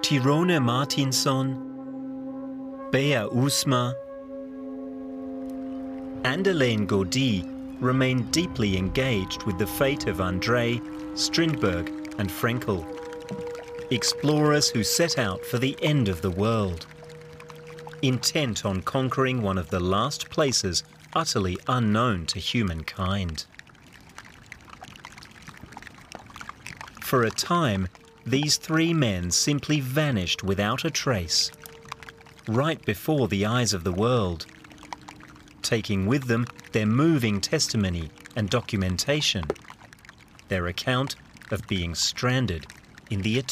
Tyrone Martinsson, Bea Usma, and Elaine Gaudy remain deeply engaged with the fate of André, Strindberg and Frenkel, explorers who set out for the end of the world, intent on conquering one of the last places utterly unknown to humankind. For a time, these three men simply vanished without a trace, right before the eyes of the world, taking with them their moving testimony and documentation, their account of being stranded in the